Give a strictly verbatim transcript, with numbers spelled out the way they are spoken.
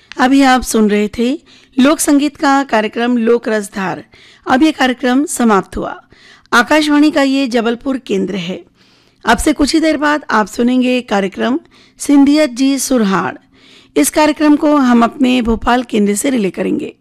अभी आप सुन रहे थे लोक संगीत का कार्यक्रम लोक रसधार। अब ये कार्यक्रम समाप्त हुआ। आकाशवाणी का ये जबलपुर केंद्र है। अब से कुछ ही देर बाद आप सुनेंगे कार्यक्रम सिंधियत जी सुरहाड़। इस कार्यक्रम को हम अपने भोपाल केंद्र से रिले करेंगे।